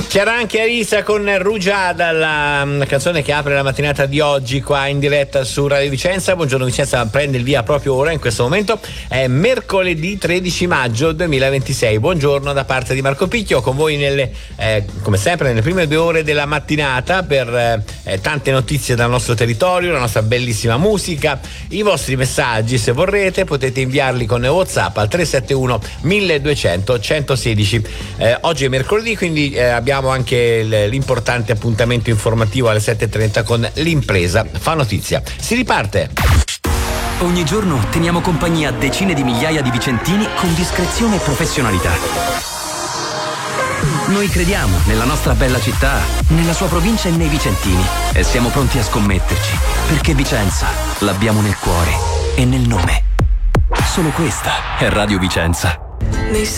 C'era anche Arisa con Rugiada, la canzone che apre la mattinata di oggi qua in diretta su Radio Vicenza. Buongiorno Vicenza prende il via proprio ora, in questo momento è mercoledì 13 maggio 2026. Buongiorno da parte di Marco Picchio, con voi come sempre nelle prime 2 ore della mattinata per tante notizie dal nostro territorio, la nostra bellissima musica, i vostri messaggi. Se vorrete potete inviarli con WhatsApp al 371 1200 116. Oggi è mercoledì, quindi abbiamo anche l'importante appuntamento informativo alle 7:30 con l'impresa fa notizia. Si riparte. Ogni giorno teniamo compagnia a decine di migliaia di vicentini con discrezione e professionalità. Noi crediamo nella nostra bella città, nella sua provincia e nei vicentini, e siamo pronti a scommetterci, perché Vicenza l'abbiamo nel cuore e nel nome. Solo questa è Radio Vicenza.